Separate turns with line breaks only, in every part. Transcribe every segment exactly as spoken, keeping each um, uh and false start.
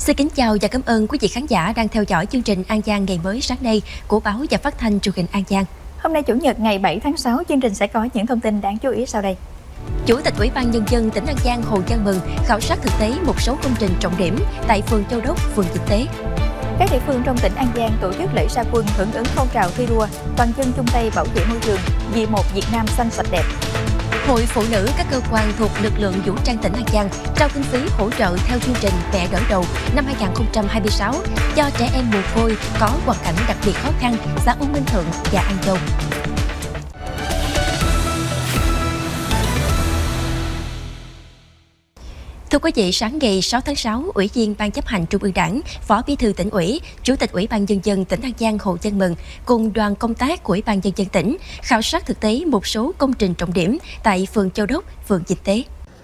Xin kính chào và cảm ơn quý vị khán giả đang theo dõi chương trình An Giang ngày mới sáng nay của báo và phát thanh truyền hình An Giang.
Hôm nay Chủ nhật ngày bảy tháng sáu, chương trình sẽ có những thông tin đáng chú ý sau đây.
Chủ tịch Ủy ban Nhân dân tỉnh An Giang Hồ Văn Mừng khảo sát thực tế một số công trình trọng điểm tại phường Châu Đốc, phường Dịch Tế.
Các địa phương trong tỉnh An Giang tổ chức lễ ra quân hưởng ứng phong trào thi đua toàn dân chung tay bảo vệ môi trường vì một Việt Nam xanh sạch đẹp.
Hội Phụ nữ các cơ quan thuộc lực lượng vũ trang tỉnh An Giang trao kinh phí hỗ trợ theo chương trình Mẹ đỡ đầu năm hai nghìn không trăm hai mươi sáu cho trẻ em mồ côi có hoàn cảnh đặc biệt khó khăn xã U Minh Thượng và An Châu. Thưa quý vị, sáng ngày sáu tháng sáu, Ủy viên Ban chấp hành Trung ương Đảng, Phó Bí thư Tỉnh ủy, Chủ tịch Ủy ban Nhân dân tỉnh An Giang Hồ Văn Mừng cùng đoàn công tác của Ủy ban Nhân dân tỉnh khảo sát thực tế một số công trình trọng điểm tại phường Châu Đốc, phường Dịch Tế.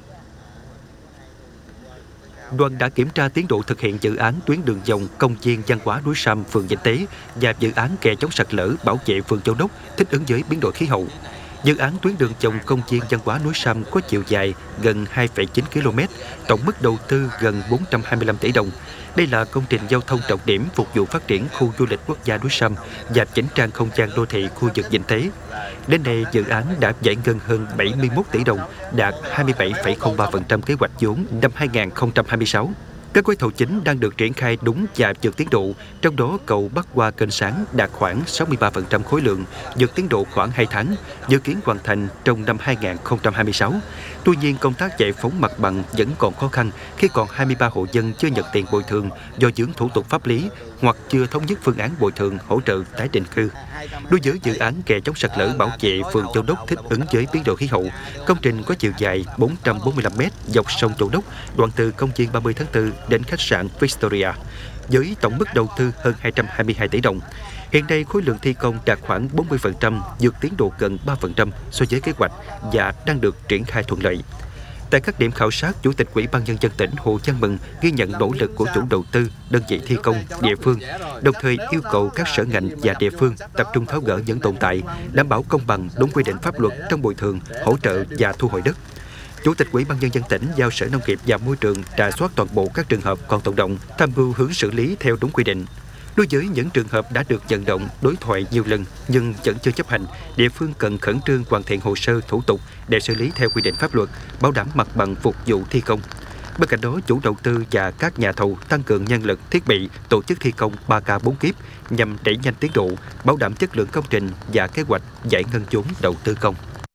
Đoàn đã kiểm tra tiến độ thực hiện dự án tuyến đường vòng công viên văn hóa núi Sam, phường Dịch Tế và dự án kè chống sạt lở bảo vệ phường Châu Đốc thích ứng với biến đổi khí hậu. Dự án tuyến đường vòng công viên văn hóa núi Sam có chiều dài gần hai phẩy chín ki lô mét, tổng mức đầu tư gần bốn trăm hai mươi lăm tỷ đồng. Đây là công trình giao thông trọng điểm phục vụ phát triển khu du lịch quốc gia núi Sam và chỉnh trang không gian đô thị khu vực Dịch Tế. Đến nay, dự án đã giải ngân hơn bảy mươi mốt tỷ đồng, đạt hai mươi bảy phẩy không ba phần trăm kế hoạch vốn năm hai nghìn không trăm hai mươi sáu. Các gói thầu chính đang được triển khai đúng và vượt tiến độ, trong đó cầu Bắc qua kênh Sáng đạt khoảng sáu mươi ba phần trăm khối lượng, vượt tiến độ khoảng hai tháng, dự kiến hoàn thành trong năm hai nghìn không trăm hai mươi sáu. Tuy nhiên, công tác giải phóng mặt bằng vẫn còn khó khăn khi còn hai mươi ba hộ dân chưa nhận tiền bồi thường do vướng thủ tục pháp lý hoặc chưa thống nhất phương án bồi thường hỗ trợ tái định cư. Đối với dự án kè chống sạt lở bảo vệ phường Châu Đốc thích ứng với biến đổi khí hậu, công trình có chiều dài bốn trăm bốn mươi lăm mét dọc sông Châu Đốc, đoạn từ công viên ba mươi tháng tư đến khách sạn Victoria, với tổng mức đầu tư hơn hai trăm hai mươi hai tỷ đồng. Hiện nay, khối lượng thi công đạt khoảng bốn mươi phần trăm, vượt tiến độ gần ba phần trăm so với kế hoạch và đang được triển khai thuận lợi. Tại các điểm khảo sát, Chủ tịch Ủy ban Nhân dân tỉnh Hồ Văn Mừng ghi nhận nỗ lực của chủ đầu tư, đơn vị thi công, địa phương, đồng thời yêu cầu các sở ngành và địa phương tập trung tháo gỡ những tồn tại, đảm bảo công bằng đúng quy định pháp luật trong bồi thường, hỗ trợ và thu hồi đất. Chủ tịch Ủy ban Nhân dân tỉnh giao Sở Nông nghiệp và Môi trường rà soát toàn bộ các trường hợp còn tồn động, tham mưu hướng xử lý theo đúng quy định. Đối với những trường hợp đã được vận động đối thoại nhiều lần nhưng vẫn chưa chấp hành, địa phương cần khẩn trương hoàn thiện hồ sơ thủ tục để xử lý theo quy định pháp luật, bảo đảm mặt bằng phục vụ thi công. Bên cạnh đó, chủ đầu tư và các nhà thầu tăng cường nhân lực, thiết bị, tổ chức thi công ba K bốn kíp nhằm đẩy nhanh tiến độ, bảo đảm chất lượng công trình và kế hoạch giải ngân vốn đầu tư công.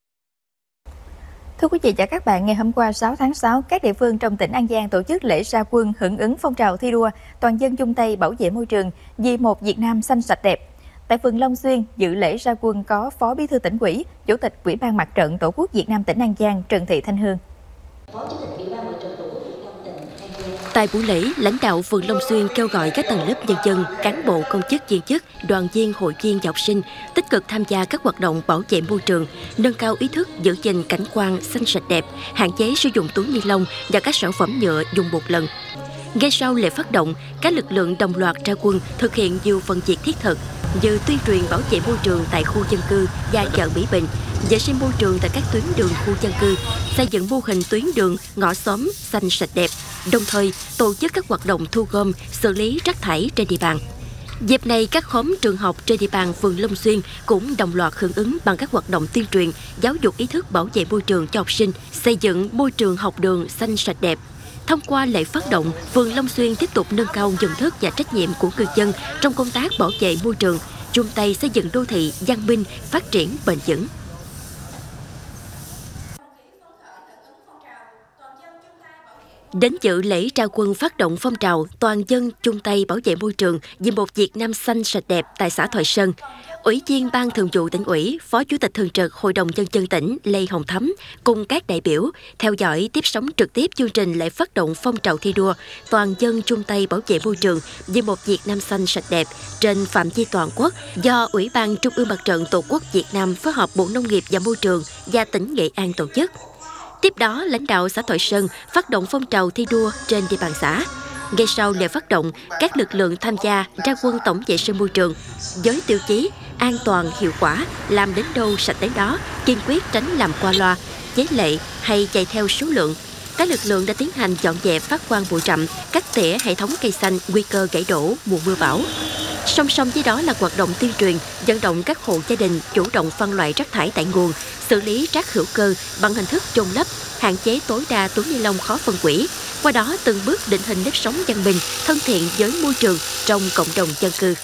Thưa quý vị và các bạn, ngày hôm qua sáu tháng sáu, các địa phương trong tỉnh An Giang tổ chức lễ ra quân hưởng ứng phong trào thi đua toàn dân chung tay bảo vệ môi trường vì một Việt Nam xanh sạch đẹp. Tại phường Long Xuyên, dự lễ ra quân có Phó Bí thư Tỉnh ủy, Chủ tịch Ủy ban Mặt trận Tổ quốc Việt Nam tỉnh An Giang Trần Thị Thanh Hương.
Tại buổi lễ, lãnh đạo phường Long Xuyên kêu gọi các tầng lớp nhân dân, cán bộ, công chức, viên chức, đoàn viên, hội viên và học sinh tích cực tham gia các hoạt động bảo vệ môi trường, nâng cao ý thức giữ gìn cảnh quan xanh sạch đẹp, hạn chế sử dụng túi ni lông và các sản phẩm nhựa dùng một lần. Ngay sau lễ phát động, các lực lượng đồng loạt ra quân thực hiện nhiều phần việc thiết thực như tuyên truyền bảo vệ môi trường tại khu dân cư và chợ Mỹ Bình, vệ sinh môi trường tại các tuyến đường khu dân cư, xây dựng mô hình tuyến đường, ngõ xóm xanh sạch đẹp, đồng thời tổ chức các hoạt động thu gom, xử lý rác thải trên địa bàn. Dịp này, các khóm trường học trên địa bàn phường Long Xuyên cũng đồng loạt hưởng ứng bằng các hoạt động tuyên truyền, giáo dục ý thức bảo vệ môi trường cho học sinh, xây dựng môi trường học đường xanh sạch đẹp. Thông qua lễ phát động, phường Long Xuyên tiếp tục nâng cao nhận thức và trách nhiệm của người dân trong công tác bảo vệ môi trường, chung tay xây dựng đô thị văn minh, phát triển bền vững. Đến dự lễ ra quân phát động phong trào toàn dân chung tay bảo vệ môi trường vì một Việt Nam xanh sạch đẹp tại xã Thoại Sơn, Ủy viên Ban Thường vụ Tỉnh ủy, Phó Chủ tịch Thường trực Hội đồng Nhân dân tỉnh Lê Hồng Thắm cùng các đại biểu theo dõi tiếp sóng trực tiếp chương trình lễ phát động phong trào thi đua toàn dân chung tay bảo vệ môi trường vì một Việt Nam xanh sạch đẹp trên phạm vi toàn quốc do Ủy ban Trung ương Mặt trận Tổ quốc Việt Nam phối hợp Bộ Nông nghiệp và Môi trường và tỉnh Nghệ An tổ chức. Tiếp đó, lãnh đạo xã Thoại Sơn phát động phong trào thi đua trên địa bàn xã. Ngay sau lễ phát động, các lực lượng tham gia ra quân tổng vệ sinh môi trường với tiêu chí an toàn, hiệu quả, làm đến đâu sạch đến đó, kiên quyết tránh làm qua loa, chế lệ hay chạy theo số lượng. các lực lượng đã tiến hành dọn dẹp phát quang bụi rậm, cắt tỉa hệ thống cây xanh nguy cơ gãy đổ mùa mưa bão. Song song với đó là hoạt động tuyên truyền, vận động các hộ gia đình chủ động phân loại rác thải tại nguồn, xử lý rác hữu cơ bằng hình thức chôn lấp, hạn chế tối đa túi ni lông khó phân hủy. Qua đó từng bước định hình nếp sống văn minh, thân thiện với môi trường trong cộng đồng dân cư.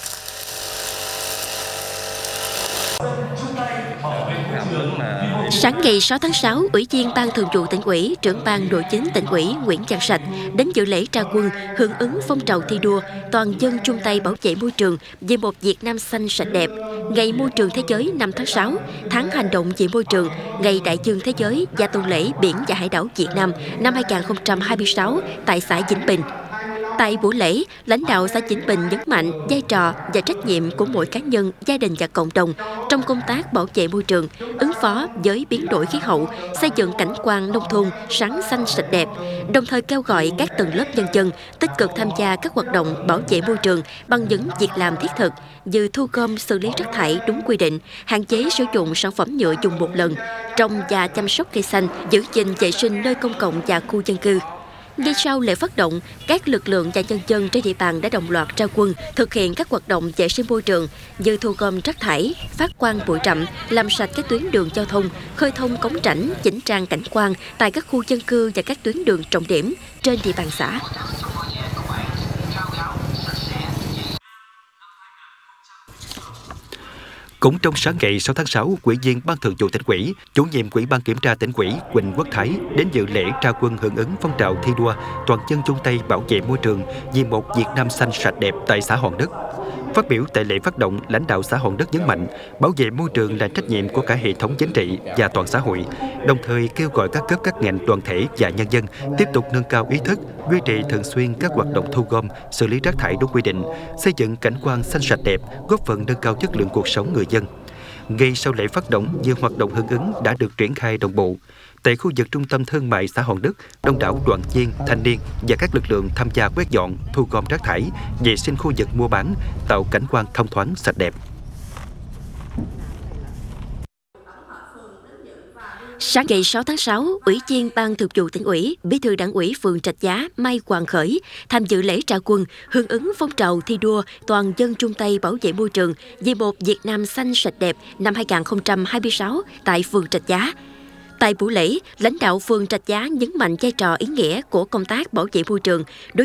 Sáng ngày sáu tháng sáu, Ủy viên Ban Thường vụ Tỉnh ủy, Trưởng ban Nội chính Tỉnh ủy Nguyễn Văn Sạch đến dự lễ ra quân hưởng ứng phong trào thi đua toàn dân chung tay bảo vệ môi trường vì một Việt Nam xanh sạch đẹp. Ngày Môi trường Thế giới năm tháng sáu, tháng hành động vì môi trường, Ngày Đại dương Thế giới và tuần lễ Biển và Hải đảo Việt Nam năm hai nghìn không trăm hai mươi sáu tại xã Vĩnh Bình. Tại buổi lễ, lãnh đạo xã Vĩnh Bình nhấn mạnh vai trò và trách nhiệm của mỗi cá nhân, gia đình và cộng đồng trong công tác bảo vệ môi trường, ứng phó với biến đổi khí hậu, xây dựng cảnh quan nông thôn sáng xanh sạch đẹp, đồng thời kêu gọi các tầng lớp nhân dân tích cực tham gia các hoạt động bảo vệ môi trường bằng những việc làm thiết thực như thu gom xử lý rác thải đúng quy định, hạn chế sử dụng sản phẩm nhựa dùng một lần, trồng và chăm sóc cây xanh, giữ gìn vệ sinh nơi công cộng và khu dân cư. Ngay sau lễ phát động, các lực lượng và nhân dân trên địa bàn đã đồng loạt ra quân thực hiện các hoạt động vệ sinh môi trường như thu gom rác thải, phát quang bụi rậm, làm sạch các tuyến đường giao thông, khơi thông cống rãnh, chỉnh trang cảnh quan tại các khu dân cư và các tuyến đường trọng điểm trên địa bàn xã.
Cũng trong sáng ngày sáu tháng sáu, Ủy viên Ban Thường vụ Tỉnh ủy, Chủ nhiệm Ủy ban Kiểm tra Tỉnh ủy Quỳnh Quốc Thái đến dự lễ ra quân hưởng ứng phong trào thi đua toàn dân chung tay bảo vệ môi trường vì một Việt Nam xanh sạch đẹp tại xã Hòn Đất. Phát biểu tại lễ phát động, lãnh đạo xã Hòn Đất nhấn mạnh bảo vệ môi trường là trách nhiệm của cả hệ thống chính trị và toàn xã hội, đồng thời kêu gọi các cấp các ngành đoàn thể và nhân dân tiếp tục nâng cao ý thức, duy trì thường xuyên các hoạt động thu gom, xử lý rác thải đúng quy định, xây dựng cảnh quan xanh sạch đẹp, góp phần nâng cao chất lượng cuộc sống người dân. Ngay sau lễ phát động, nhiều hoạt động hưởng ứng đã được triển khai đồng bộ. Tại khu vực trung tâm thương mại xã Hòn Đất, đông đảo đoàn viên, thanh niên và các lực lượng tham gia quét dọn, thu gom rác thải, vệ sinh khu vực mua bán, tạo cảnh quan thông thoáng sạch đẹp.
Sáng ngày sáu tháng sáu, Ủy viên Ban Thường vụ Tỉnh ủy, Bí thư Đảng ủy phường Rạch Giá Mai Hoàng Khởi tham dự lễ ra quân hưởng ứng phong trào thi đua toàn dân chung tay bảo vệ môi trường vì một Việt Nam xanh sạch đẹp năm hai nghìn không trăm hai mươi sáu tại phường Rạch Giá. Tại buổi lễ, lãnh đạo phường Rạch Giá nhấn mạnh vai trò ý nghĩa của công tác bảo vệ môi trường đối